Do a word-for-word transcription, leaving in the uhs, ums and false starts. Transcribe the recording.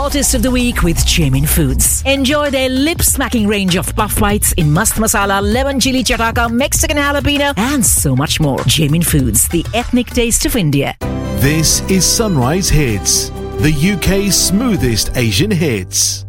Saltist of the Week with Jamin Foods. Enjoy their lip-smacking range of puff bites in mast masala, lemon chili chataka, Mexican jalapeno, and so much more. Jamin Foods, the ethnic taste of India. This is Sunrise Hits, the U K's smoothest Asian hits.